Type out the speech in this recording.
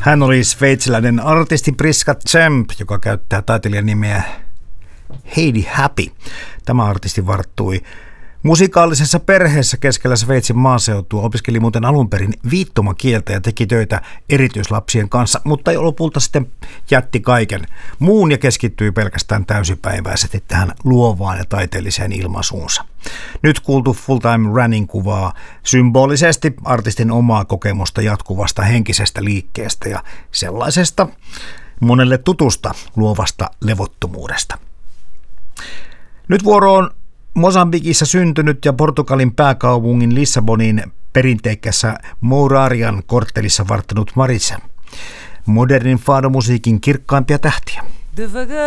Hän oli sveitsiläinen artisti Priska Champ, joka käyttää taiteilijan nimeä Heidi Happy. Tämä artisti varttui musikaalisessa perheessä keskellä Sveitsin maaseutua, opiskeli muuten alun perin viittomakieltä ja teki töitä erityislapsien kanssa, mutta lopulta sitten jätti kaiken muun ja keskittyi pelkästään täysipäiväisesti tähän luovaan ja taiteelliseen ilmaisuunsa. Nyt kuultu Full Time Running kuvaa symbolisesti artistin omaa kokemusta jatkuvasta henkisestä liikkeestä ja sellaisesta monelle tutusta luovasta levottomuudesta. Nyt vuoroon Mosambikissa syntynyt ja Portugalin pääkaupungin Lissabonin perinteikässä Mourarian korttelissa varttanut Marisa. Modernin fado-musiikin kirkkaimpia tähtiä.